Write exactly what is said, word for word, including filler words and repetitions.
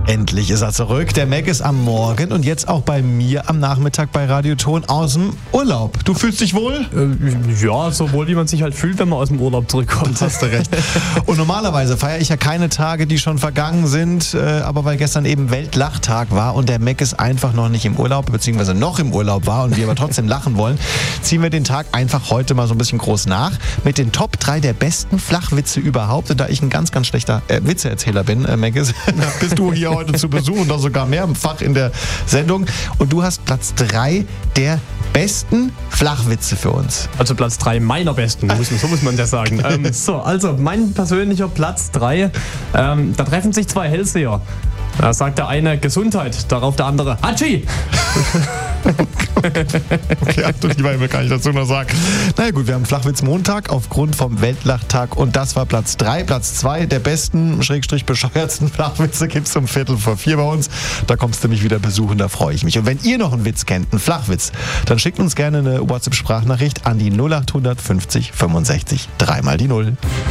Endlich ist er zurück. Der Mac ist am Morgen und jetzt auch bei mir am Nachmittag bei Radioton aus dem Urlaub. Du fühlst dich wohl? Äh, ja, so wohl wie man sich halt fühlt, wenn man aus dem Urlaub zurückkommt. Hast du recht. Und normalerweise feiere ich ja keine Tage, die schon vergangen sind, äh, aber weil gestern eben Weltlachtag war und der Mac ist einfach noch nicht im Urlaub, beziehungsweise noch im Urlaub war und wir aber trotzdem lachen wollen, ziehen wir den Tag einfach heute mal so ein bisschen groß nach mit den Top drei der besten Flachwitze überhaupt. Und da ich ein ganz, ganz schlechter äh, Witzeerzähler bin, äh, Mac, bist du hier heute zu Besuch und noch sogar mehr im Fach in der Sendung. Und du hast Platz drei der besten Flachwitze für uns. Also Platz drei meiner besten, muss, so muss man das sagen. ähm, so, also mein persönlicher Platz drei. Ähm, da treffen sich zwei Hellseher. Da sagt der eine Gesundheit, darauf der andere Hatschi. Okay, ach du lieber Himmel, kann ich dazu noch sagen. Na ja, gut, wir haben Flachwitz-Montag aufgrund vom Weltlachtag und das war Platz drei. Platz zwei der besten, schrägstrich bescheuertsten Flachwitze gibt's um Viertel vor vier bei uns. Da kommst du mich wieder besuchen, da freue ich mich. Und wenn ihr noch einen Witz kennt, einen Flachwitz, dann schickt uns gerne eine WhatsApp-Sprachnachricht an die null acht fünfzig fünfzig dreimal die Null.